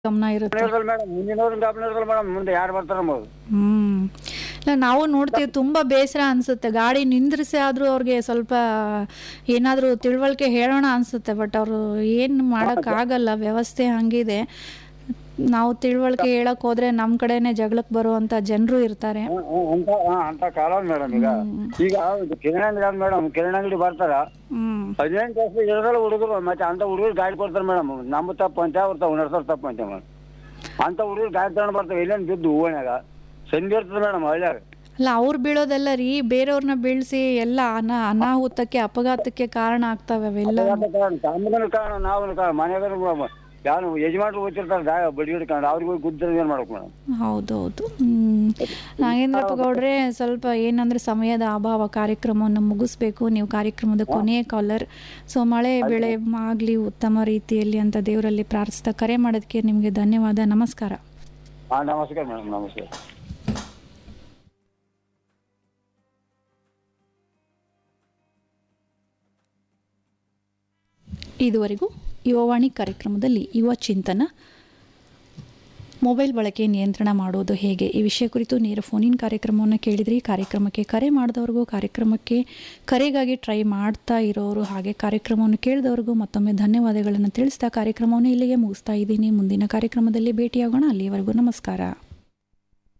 ಗಮನ ಇರುತ್ತೆ. ಇರ್ತಲ್ಲ ಮೇಡಮ್, ಮುಂದಿನವ್ರ ಗಮನ ಇರ್ತಲ್ಲ ಮೇಡಮ್, ಮುಂದೆ ಯಾರು ಬರ್ತಾರ ಅಂಬೋದು. ಇಲ್ಲ ನಾವು ನೋಡ್ತೀವಿ, ತುಂಬ ಬೇಸರ ಅನಿಸುತ್ತೆ. ಗಾಡಿ ನಿಂದ್ರಿಸಿ ಆದರೂ ಅವ್ರಿಗೆ ಸ್ವಲ್ಪ ಏನಾದರೂ ತಿಳುವಳಿಕೆ ಹೇಳೋಣ ಅನಿಸುತ್ತೆ. ಬಟ್ ಅವರು ಏನು ಮಾಡೋಕ್ಕಾಗಲ್ಲ, ವ್ಯವಸ್ಥೆ ಹಂಗಿದೆ. ನಾವು ತಿಳುವಳಿಕೆ ಹೇಳಕ್ ಹೋದ್ರೆ ನಮ್ಮ ಕಡೆನೆ ಜಗಳಕ್ಕೆ ಬರುವಂತ ಜನರು ಇರ್ತಾರೆ. ಅಂತ ಕಾಲ ಮೇಡಮ್. ಈಗ ಕಿರಣ್ ಮೇಡಮ್, ಕಿರಣ್ ಅಂಗಡಿ ಬರ್ತಾರ 18 ವರ್ಷ ಇರೋದ್ರಲ್ಲ ಹುಡುಗರು, ಮತ್ತೆ ಅಂತ ಹುಡುಗರು ಗಾಡಿ ಕೊಡ್ತಾರೆ ಮೇಡಮ್. ನಮ್ಮ ತಪ್ಪು ಅಂತ ಅವ್ರ ಓನರ್ಸರ್ ತಪ್ಪು ಅಂತ ಮೇಡಮ್. ಅಂತ ಹುಡುಗರು ಗಾಡಿ ತಗೊಂಡು ಬರ್ತಾವೆ, ಇಲ್ಲೇನು ಬಿದ್ದು ಹೂವನ್ಯಾಗ ಸಂಧಿ ಇರ್ತದೆ ಮೇಡಮ್ ಹಳ್ಳ್ಯಾಗ. ಅಲ್ಲ, ಅವ್ರು ಬೀಳೋದಲ್ಲ ರೀ, ಬೇರೆಯವ್ರನ್ನ ಬೀಳ್ಸಿ ಎಲ್ಲ ಅನಾಹುತಕ್ಕೆ ಅಪಘಾತಕ್ಕೆ ಕಾರಣ ಆಗ್ತವೆ ಅವೆಲ್ಲ. ತಮ್ಮನ ಕಾರಣ, ನಾವು ಕಾರಣ, ಮನೆಯಾಗ ಯಾರು ಯಜಮಾನ್ರು ಓದ್ತಿರ್ತಾರೆ ಬಡಿ ಹಿಡ್ಕೊಂಡು ಅವ್ರಿಗೆ ಹೋಗಿ ಗುದ್ದ ಏನ್ ಮಾಡ್ಬೇಕು ಮೇಡಮ್. ಹೌದೌದು. ನಾಗೇಂದ್ರಪ್ಪ ಗೌಡ್ರೆ, ಸ್ವಲ್ಪ ಏನಂದ್ರೆ ಸಮಯದ ಅಭಾವ, ಕಾರ್ಯಕ್ರಮವನ್ನು ಮುಗಿಸ್ಬೇಕು. ನೀವು ಕಾರ್ಯಕ್ರಮದ ಕೊನೆಯ ಕಾಲರ್. ಸೊ ಮಳೆ ಬೆಳೆ ಆಗಲಿ ಉತ್ತಮ ರೀತಿಯಲ್ಲಿ ಅಂತ ದೇವರಲ್ಲಿ ಪ್ರಾರ್ಥಿಸ್ತಾ ಕರೆ ಮಾಡೋದಕ್ಕೆ ನಿಮಗೆ ಧನ್ಯವಾದ. ನಮಸ್ಕಾರ. ನಮಸ್ಕಾರ ಮೇಡಮ್, ನಮಸ್ಕಾರ. ಇದುವರೆಗೂ ಯುವವಾಣಿ ಕಾರ್ಯಕ್ರಮದಲ್ಲಿ ಯುವ ಚಿಂತನ, ಮೊಬೈಲ್ ಬಳಕೆ ನಿಯಂತ್ರಣ ಮಾಡೋದು ಹೇಗೆ, ಈ ವಿಷಯ ಕುರಿತು ನೇರ ಫೋನಿನ ಕಾರ್ಯಕ್ರಮವನ್ನು ಕೇಳಿದ್ರಿ. ಕಾರ್ಯಕ್ರಮಕ್ಕೆ ಕರೆ ಮಾಡಿದವ್ರಿಗೂ, ಕಾರ್ಯಕ್ರಮಕ್ಕೆ ಕರೆಗಾಗಿ ಟ್ರೈ ಮಾಡ್ತಾ ಇರೋರು, ಹಾಗೆ ಕಾರ್ಯಕ್ರಮವನ್ನು ಕೇಳಿದವ್ರಿಗೂ ಮತ್ತೊಮ್ಮೆ ಧನ್ಯವಾದಗಳನ್ನು ತಿಳಿಸ್ತಾ ಕಾರ್ಯಕ್ರಮವನ್ನು ಇಲ್ಲಿಗೆ ಮುಗಿಸ್ತಾ ಇದ್ದೀನಿ. ಮುಂದಿನ ಕಾರ್ಯಕ್ರಮದಲ್ಲಿ ಭೇಟಿಯಾಗೋಣ. ಅಲ್ಲಿಯವರೆಗೂ ನಮಸ್ಕಾರ.